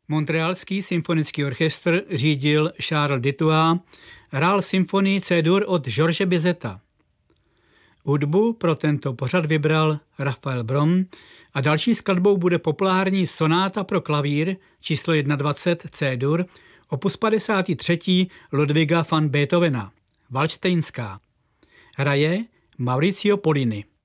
Montrealský symfonický orchestr řídil Charles Dutoit, hrál symfonii C-dur od George Bizeta. Hudbu pro tento pořad vybral Raphael Brom a další skladbou bude populární sonáta pro klavír číslo 21 C-dur, opus 53 Ludwiga van Beethovena, Valdštejnská. Hraje Maurizio Pollini.